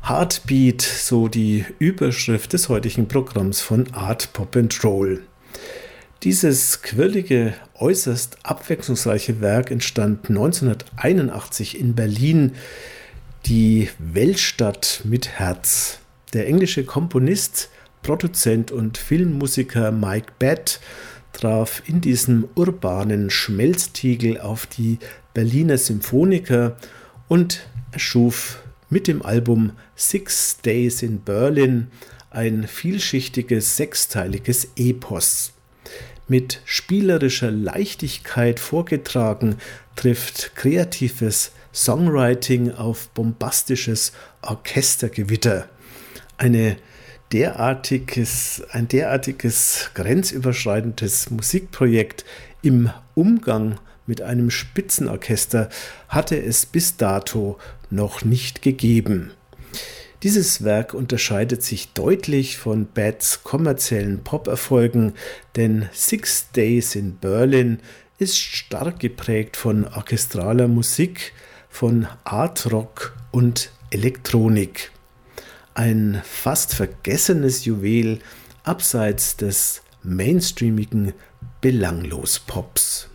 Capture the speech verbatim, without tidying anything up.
Heartbeat, so die Überschrift des heutigen Programms von Art Pop and Roll. Dieses quirlige, äußerst abwechslungsreiche Werk entstand neunzehnhunderteinundachtzig in Berlin, die Weltstadt mit Herz. Der englische Komponist, Produzent und Filmmusiker Mike Batt traf in diesem urbanen Schmelztiegel auf die Berliner Symphoniker und erschuf mit dem Album Six Days in Berlin ein vielschichtiges, sechsteiliges Epos. Mit spielerischer Leichtigkeit vorgetragen, trifft kreatives Songwriting auf bombastisches Orchestergewitter. Eine derartiges, ein derartiges grenzüberschreitendes Musikprojekt im Umgang mit einem Spitzenorchester hatte es bis dato noch nicht gegeben. Dieses Werk unterscheidet sich deutlich von Batts kommerziellen Pop-Erfolgen, denn Six Days in Berlin ist stark geprägt von orchestraler Musik, von Art Rock und Elektronik. Ein fast vergessenes Juwel abseits des mainstreamigen Belanglos-Pops.